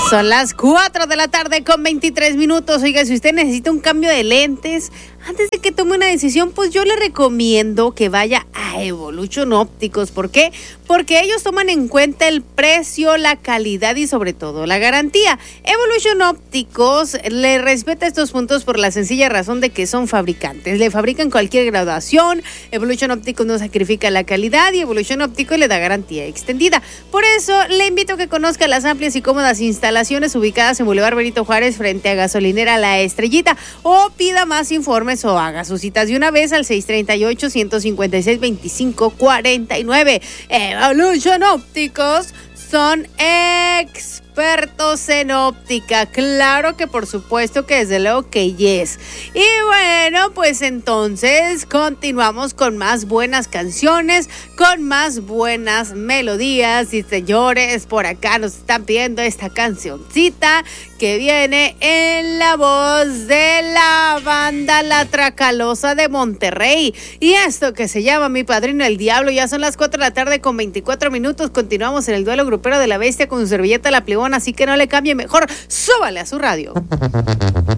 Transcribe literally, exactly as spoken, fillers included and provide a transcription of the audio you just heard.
Son las cuatro de la tarde con veintitrés minutos. Oiga, si usted necesita un cambio de lentes, antes de que tome una decisión, pues yo le recomiendo que vaya a Evolution Ópticos. ¿Por qué? Porque ellos toman en cuenta el precio, la calidad y sobre todo la garantía. Evolution Ópticos le respeta estos puntos por la sencilla razón de que son fabricantes. Le fabrican cualquier graduación. Evolution Ópticos no sacrifica la calidad y Evolution Ópticos le da garantía extendida. Por eso le invito a que conozca las amplias y cómodas instalaciones ubicadas en Boulevard Benito Juárez frente a Gasolinera La Estrellita, o pida más informes o haga sus citas de una vez al seis tres ocho, uno cinco seis, dos cinco cuatro nueve. Evolution Ópticos son expertos en óptica. Claro que por supuesto que desde luego que yes. Y bueno, pues entonces continuamos con más buenas canciones, con más buenas melodías. Y señores, por acá nos están pidiendo esta cancioncita que viene en la voz de la banda La Tracalosa de Monterrey. Y esto que se llama Mi Padrino el Diablo. Ya son las cuatro de la tarde con veinticuatro minutos. Continuamos en el duelo grupero de la bestia con su servilleta La Plebona. Así que no le cambie, mejor súbale a su radio.